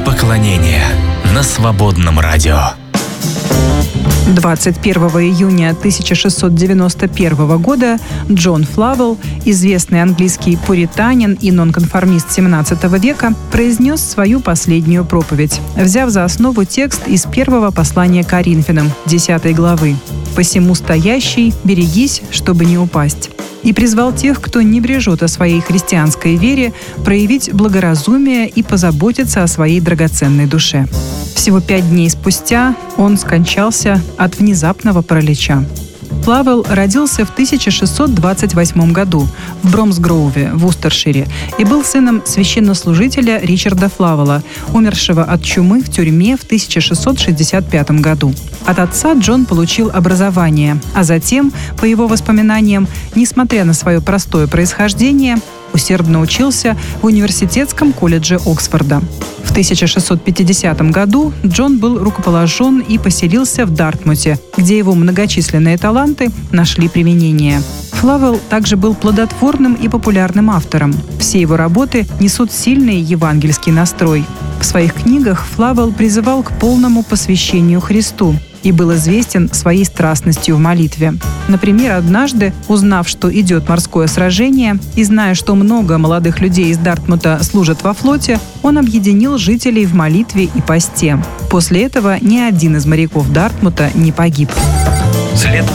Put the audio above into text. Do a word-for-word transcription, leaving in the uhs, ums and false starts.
поклонения» на Свободном радио. двадцать первого июня тысяча шестьсот девяносто первого года Джон Флавелл, известный английский пуританин и нонконформист семнадцатого века, произнес свою последнюю проповедь, взяв за основу текст из первого послания Коринфянам, десятой главы: «Посему стоящий, берегись, чтобы не упасть». И призвал тех, кто не брежет о своей христианской вере, проявить благоразумие и позаботиться о своей драгоценной душе. Всего пять дней спустя он скончался от внезапного паралича. Флавелл родился в тысяча шестьсот двадцать восьмом году в Бромсгроуве в Устершире и был сыном священнослужителя Ричарда Флавелла, умершего от чумы в тюрьме в тысяча шестьсот шестьдесят пятом году. От отца Джон получил образование, а затем, по его воспоминаниям, несмотря на свое простое происхождение, усердно учился в университетском колледже Оксфорда. В тысяча шестьсот пятидесятом году Джон был рукоположен и поселился в Дартмуте, где его многочисленные таланты нашли применение. Флавелл также был плодотворным и популярным автором. Все его работы несут сильный евангельский настрой. В своих книгах Флавелл призывал к полному посвящению Христу и был известен своей страстностью в молитве. Например, однажды, узнав, что идет морское сражение, и зная, что много молодых людей из Дартмута служат во флоте, он объединил жителей в молитве и посте. После этого ни один из моряков Дартмута не погиб.